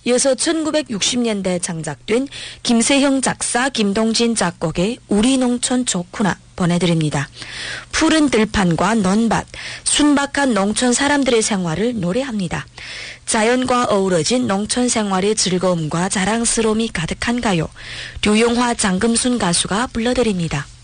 이어서 1960년대 창작된 김세형 작사 김동진 작곡의 우리 농촌 좋구나 보내드립니다. 푸른 들판과 논밭, 순박한 농촌 사람들의 생활을 노래합니다. 자연과 어우러진 농촌 생활의 즐거움과 자랑스러움이 가득한 가요. 류용화 장금순 가수가 불러드립니다.